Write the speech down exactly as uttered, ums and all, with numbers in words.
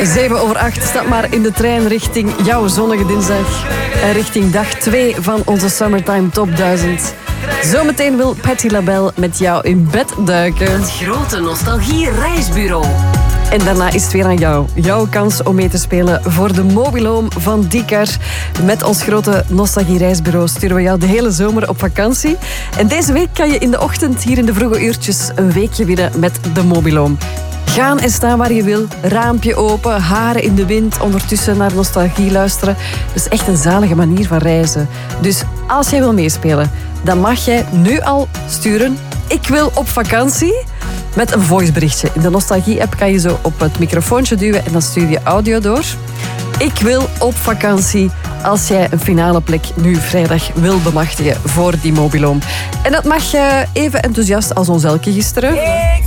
zeven over acht, stap maar in de trein richting jouw zonnige dinsdag. En richting dag twee van onze Summertime Top duizend. Zometeen wil Patti LaBelle met jou in bed duiken. Het grote nostalgie reisbureau. En daarna is het weer aan jou. Jouw kans om mee te spelen voor de Mobiloom van Dikar. Met ons grote nostalgie-reisbureau sturen we jou de hele zomer op vakantie. En deze week kan je in de ochtend hier in de vroege uurtjes een weekje winnen met de Mobiloom. Gaan en staan waar je wil, raampje open, haren in de wind, ondertussen naar nostalgie luisteren. Dat is echt een zalige manier van reizen. Dus als jij wil meespelen, dan mag jij nu al sturen: ik wil op vakantie. Met een voiceberichtje. In de Nostalgie-app kan je zo op het microfoontje duwen en dan stuur je audio door. Ik wil op vakantie als jij een finale plek nu vrijdag wil bemachtigen voor die Mobiloom. En dat mag je even enthousiast als ons Elke gisteren.